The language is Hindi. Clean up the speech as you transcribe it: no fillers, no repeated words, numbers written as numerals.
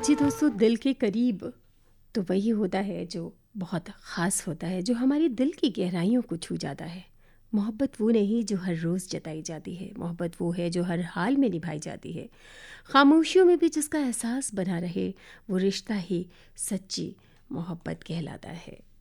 जी दोस्तों, दिल के करीब तो वही होता है जो बहुत ख़ास होता है, जो हमारी दिल की गहराइयों को छू जाता है। मोहब्बत वो नहीं जो हर रोज़ जताई जाती है, मोहब्बत वो है जो हर हाल में निभाई जाती है। खामोशियों में भी जिसका एहसास बना रहे, वो रिश्ता ही सच्ची मोहब्बत कहलाता है।